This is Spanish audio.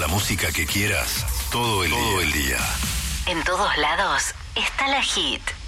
música que quieras todo el día. En todos lados está la Hit.